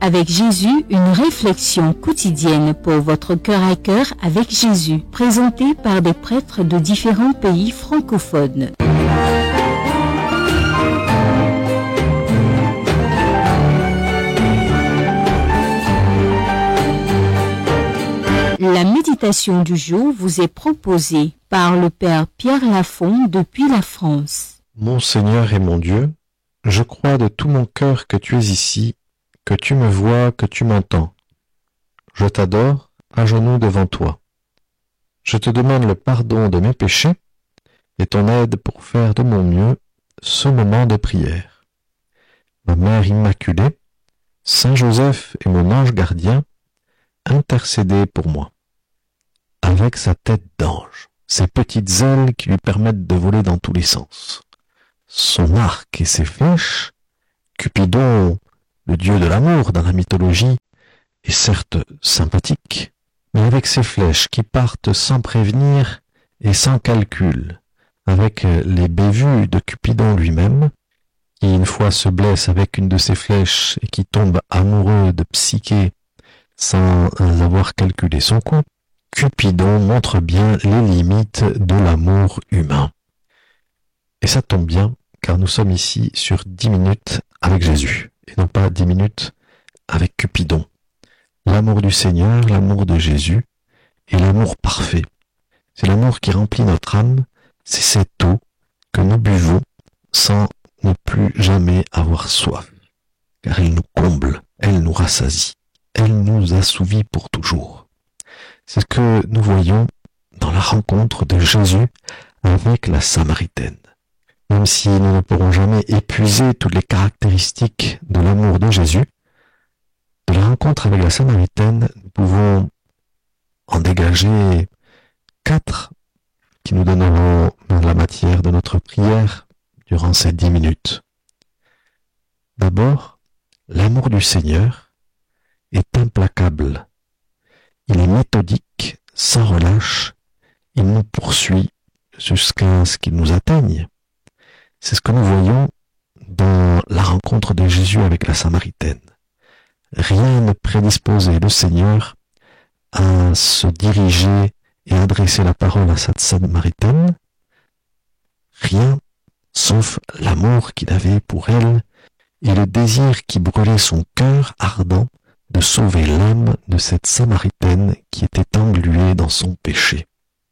avec Jésus, une réflexion quotidienne pour votre cœur à cœur avec Jésus, présentée par des prêtres de différents pays francophones. La méditation du jour vous est proposée par le Père Pierre Lafond depuis la France. Mon Seigneur et mon Dieu, je crois de tout mon cœur que tu es ici, que tu me vois, que tu m'entends. Je t'adore, à genoux devant toi. Je te demande le pardon de mes péchés et ton aide pour faire de mon mieux ce moment de prière. Ma Mère Immaculée, Saint Joseph et mon ange gardien, intercédez pour moi. Avec sa tête d'ange, ses petites ailes qui lui permettent de voler dans tous les sens, son arc et ses flèches, Cupidon, le dieu de l'amour dans la mythologie, est certes sympathique, mais avec ses flèches qui partent sans prévenir et sans calcul, avec les bévues de Cupidon lui-même, qui une fois se blesse avec une de ses flèches et qui tombe amoureux de Psyché sans avoir calculé son coup, Cupidon montre bien les limites de l'amour humain. Et ça tombe bien, car nous sommes ici sur 10 minutes avec Jésus, et non pas 10 minutes avec Cupidon. L'amour du Seigneur, l'amour de Jésus, est l'amour parfait. C'est l'amour qui remplit notre âme, c'est cette eau que nous buvons sans ne plus jamais avoir soif. Car elle nous comble, elle nous rassasie, elle nous assouvit pour toujours. C'est ce que nous voyons dans la rencontre de Jésus avec la Samaritaine. Même si nous ne pourrons jamais épuiser toutes les caractéristiques de l'amour de Jésus, de la rencontre avec la Samaritaine, nous pouvons en dégager 4 qui nous donneront la matière de notre prière durant ces 10 minutes. D'abord, l'amour du Seigneur est implacable. Il est méthodique, sans relâche, il nous poursuit jusqu'à ce qu'il nous atteigne. C'est ce que nous voyons dans la rencontre de Jésus avec la Samaritaine. Rien ne prédisposait le Seigneur à se diriger et adresser la parole à cette Samaritaine. Rien, sauf l'amour qu'il avait pour elle et le désir qui brûlait son cœur ardent de sauver l'âme de cette Samaritaine qui était engluée dans son péché.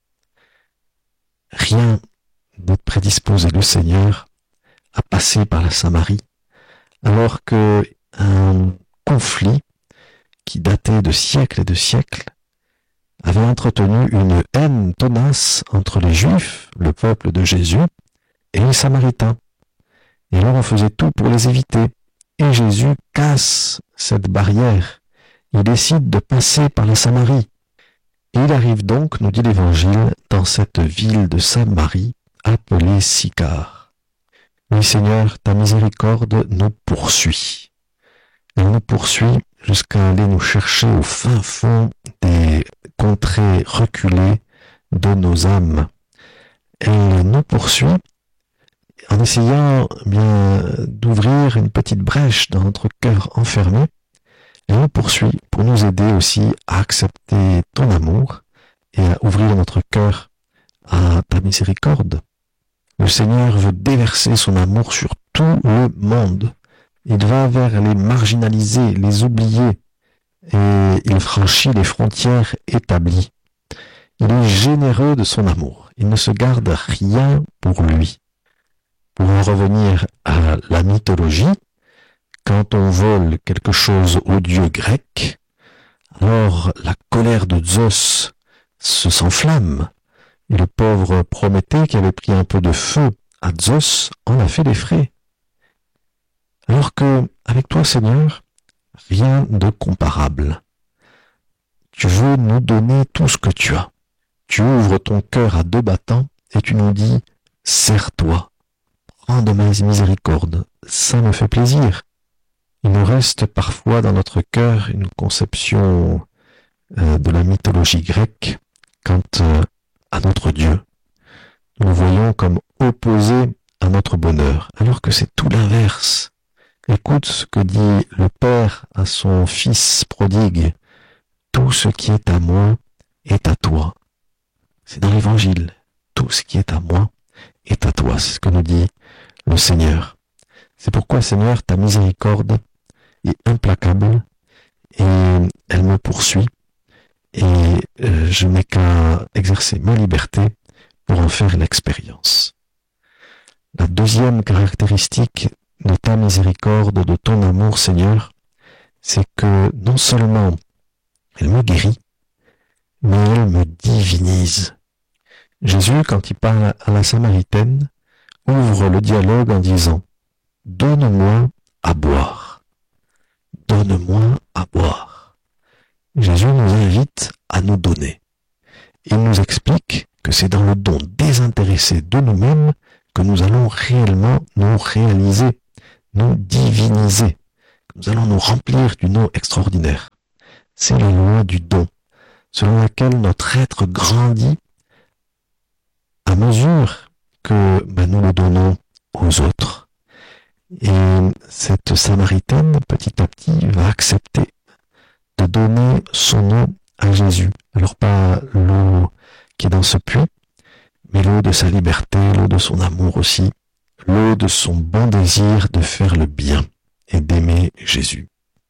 Rien ne prédisposait le Seigneur à passer par la Samarie, alors que un conflit qui datait de siècles et de siècles avait entretenu une haine tenace entre les Juifs, le peuple de Jésus, et les Samaritains. Et alors on faisait tout pour les éviter. Et Jésus casse cette barrière. Il décide de passer par la Samarie. Et il arrive donc, nous dit l'Évangile, dans cette ville de Samarie, appelée Sychar. Oui Seigneur, ta miséricorde nous poursuit. Elle nous poursuit jusqu'à aller nous chercher au fin fond des contrées reculées de nos âmes. Elle nous poursuit en essayant d'ouvrir une petite brèche dans notre cœur enfermé. Elle nous poursuit pour nous aider aussi à accepter ton amour et à ouvrir notre cœur à ta miséricorde. Le Seigneur veut déverser son amour sur tout le monde. Il va vers les marginalisés, les oubliés, et il franchit les frontières établies. Il est généreux de son amour. Il ne se garde rien pour lui. Pour en revenir à la mythologie, quand on vole quelque chose aux dieux grecs, alors la colère de Zeus s'enflamme, et le pauvre Prométhée qui avait pris un peu de feu à Zeus en a fait les frais. Alors que, avec toi Seigneur, rien de comparable. Tu veux nous donner tout ce que tu as. Tu ouvres ton cœur à 2 battants et tu nous dis « Serre-toi ». Prends de ma miséricorde, ça me fait plaisir. Il nous reste parfois dans notre cœur une conception de la mythologie grecque quant à notre Dieu. Nous le voyons comme opposé à notre bonheur, alors que c'est tout l'inverse. Écoute ce que dit le Père à son Fils prodigue. Tout ce qui est à moi est à toi. C'est dans l'Évangile. Tout ce qui est à moi est à toi. C'est ce que nous dit le Seigneur. C'est pourquoi, Seigneur, ta miséricorde est implacable et elle me poursuit. Et je n'ai qu'à exercer ma liberté pour en faire l'expérience. La deuxième caractéristique de ta miséricorde, de ton amour, Seigneur, c'est que non seulement elle me guérit, mais elle me divinise. Jésus, quand il parle à la Samaritaine, ouvre le dialogue en disant « Donne-moi à boire. Donne-moi à boire. » Jésus nous invite à nous donner. Il nous explique que c'est dans le don désintéressé de nous-mêmes que nous allons réellement nous réaliser, nous diviniser, que nous allons nous remplir d'une eau extraordinaire. C'est la loi du don, selon laquelle notre être grandit à mesure que nous le donnons aux autres. Et cette Samaritaine, petit à petit, va accepter de donner son eau à Jésus. Alors pas l'eau qui est dans ce puits, mais l'eau de sa liberté, l'eau de son amour aussi, l'eau de son bon désir de faire le bien et d'aimer Jésus.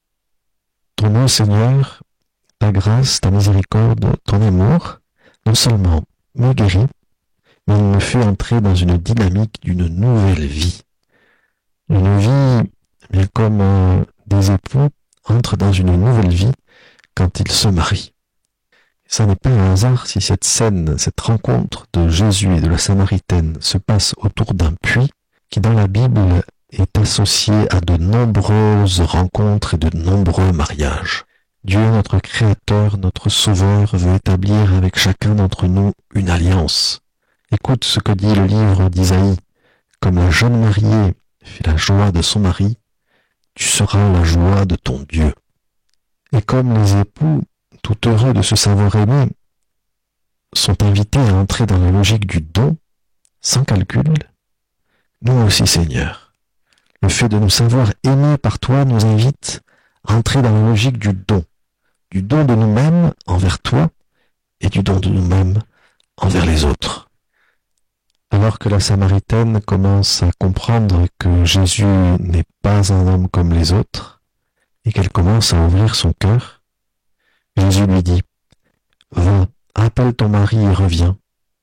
Ton eau, Seigneur, ta grâce, ta miséricorde, ton amour, non seulement me guérit, mais il me fait entrer dans une dynamique d'une nouvelle vie. Une vie, bien comme des époux entrent dans une nouvelle vie quand ils se marient. Ça n'est pas un hasard si cette scène, cette rencontre de Jésus et de la Samaritaine se passe autour d'un puits qui dans la Bible est associé à de nombreuses rencontres et de nombreux mariages. Dieu, notre Créateur, notre Sauveur, veut établir avec chacun d'entre nous une alliance. Écoute ce que dit le livre d'Isaïe. Comme la jeune mariée fait la joie de son mari, tu seras la joie de ton Dieu. Et comme les époux, tout heureux de se savoir aimés, sont invités à entrer dans la logique du don, sans calcul, nous aussi, Seigneur, le fait de nous savoir aimés par toi nous invite à entrer dans la logique du don de nous-mêmes envers toi et du don de nous-mêmes envers les autres. Alors que la Samaritaine commence à comprendre que Jésus n'est pas un homme comme les autres et qu'elle commence à ouvrir son cœur, Jésus lui dit « Va, appelle ton mari et reviens. »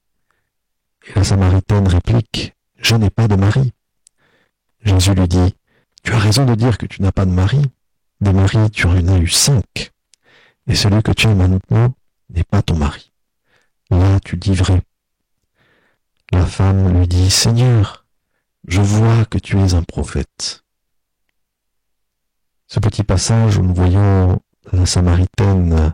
Et la Samaritaine réplique « Je n'ai pas de mari. » Jésus lui dit « Tu as raison de dire que tu n'as pas de mari. Des maris, tu en as eu 5. Et celui que tu as maintenant n'est pas ton mari. Là, tu dis vrai. » La femme lui dit « Seigneur, je vois que tu es un prophète. » Ce petit passage où nous voyons la Samaritaine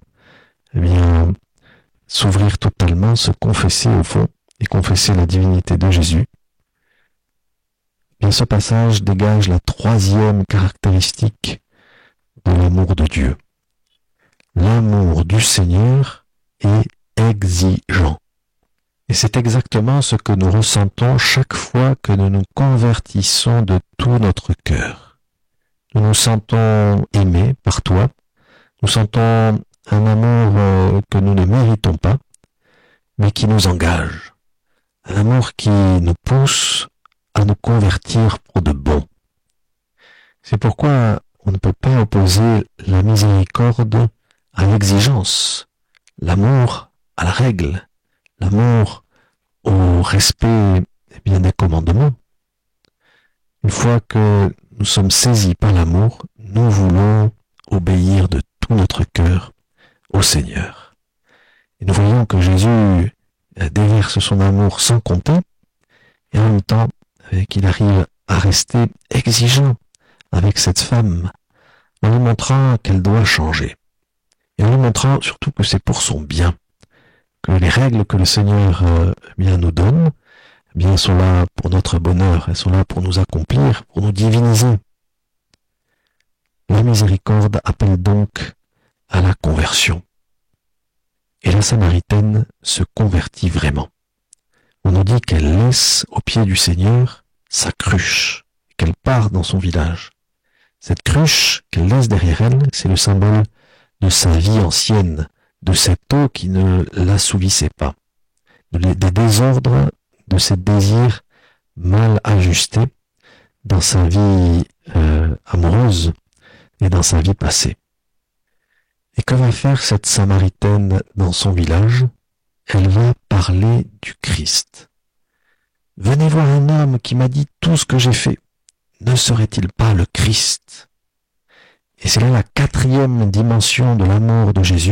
s'ouvrir totalement, se confesser au fond et confesser la divinité de Jésus. Bien, ce passage dégage la troisième caractéristique de l'amour de Dieu. L'amour du Seigneur est exigeant. Et c'est exactement ce que nous ressentons chaque fois que nous nous convertissons de tout notre cœur. Nous nous sentons aimés par toi. Nous sentons un amour que nous ne méritons pas, mais qui nous engage. Un amour qui nous pousse à nous convertir pour de bon. C'est pourquoi on ne peut pas opposer la miséricorde à l'exigence, l'amour à la règle, l'amour au respect des commandements. Une fois que nous sommes saisis par l'amour, nous voulons obéir de tout notre cœur au Seigneur. Et nous voyons que Jésus déverse son amour sans compter, et en même temps qu'il arrive à rester exigeant avec cette femme, en lui montrant qu'elle doit changer, et en lui montrant surtout que c'est pour son bien, que les règles que le Seigneur nous donne sont là pour notre bonheur, elles sont là pour nous accomplir, pour nous diviniser. La miséricorde appelle donc à la conversion. Et la Samaritaine se convertit vraiment. On nous dit qu'elle laisse au pied du Seigneur sa cruche, qu'elle part dans son village. Cette cruche qu'elle laisse derrière elle, c'est le symbole de sa vie ancienne, de cette eau qui ne l'assouvissait pas, des désordres, de ses désirs mal ajustés dans sa vie amoureuse et dans sa vie passée. Et que va faire cette Samaritaine dans son village? Elle va parler du Christ. Venez voir un homme qui m'a dit tout ce que j'ai fait. Ne serait-il pas le Christ? Et c'est là la 4e dimension de l'amour de Jésus.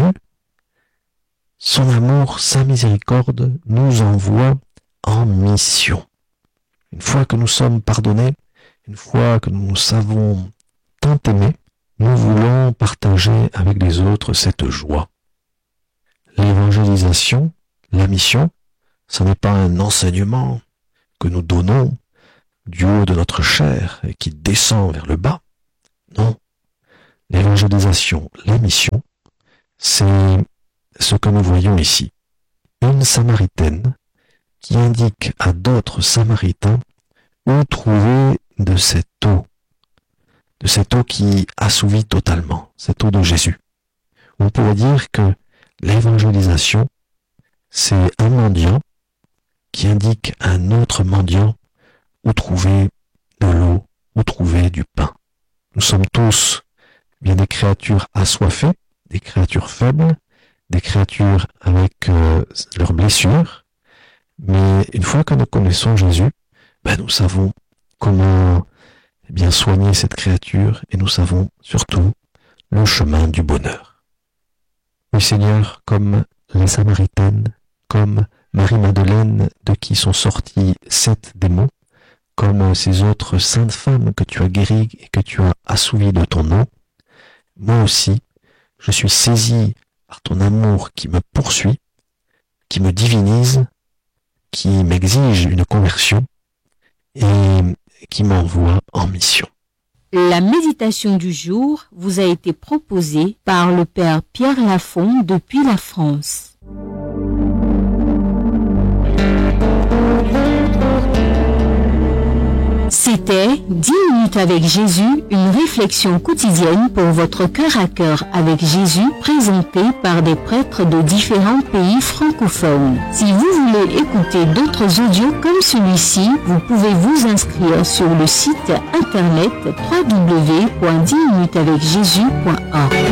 Son amour, sa miséricorde nous envoie en mission. Une fois que nous sommes pardonnés, une fois que nous savons tant aimer, nous voulons partager avec les autres cette joie. L'évangélisation, la mission, ce n'est pas un enseignement que nous donnons du haut de notre chair et qui descend vers le bas. Non. L'évangélisation, la mission, c'est ce que nous voyons ici. Une Samaritaine qui indique à d'autres Samaritains où trouver de cette eau qui assouvit totalement, cette eau de Jésus. On pourrait dire que l'évangélisation, c'est un mendiant qui indique à un autre mendiant où trouver de l'eau, où trouver du pain. Nous sommes tous bien des créatures assoiffées, des créatures faibles, des créatures avec leurs blessures, mais une fois que nous connaissons Jésus, nous savons comment bien soigner cette créature et nous savons surtout le chemin du bonheur. Oui Seigneur, comme la Samaritaine, comme Marie-Madeleine de qui sont sortis 7 démons, comme ces autres saintes femmes que tu as guéries et que tu as assouvies de ton nom, moi aussi, je suis saisi par ton amour qui me poursuit, qui me divinise, qui m'exige une conversion et qui m'envoie en mission. La méditation du jour vous a été proposée par le Père Pierre Lafond depuis la France. C'était 10 minutes avec Jésus, une réflexion quotidienne pour votre cœur à cœur avec Jésus, présentée par des prêtres de différents pays francophones. Si vous voulez écouter d'autres audios comme celui-ci, vous pouvez vous inscrire sur le site internet www.10minutesavecjésus.org.